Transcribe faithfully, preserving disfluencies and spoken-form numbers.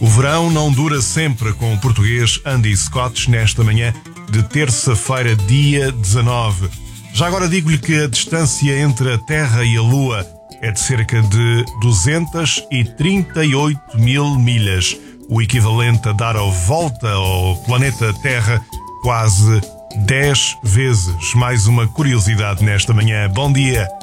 O verão não dura sempre, com o português Andy Scott nesta manhã de terça-feira, dia dezanove. Já agora digo-lhe que a distância entre a Terra e a Lua é de cerca de duzentas e trinta e oito mil milhas, o equivalente a dar a volta ao planeta Terra quase dez vezes. Mais uma curiosidade nesta manhã. Bom dia!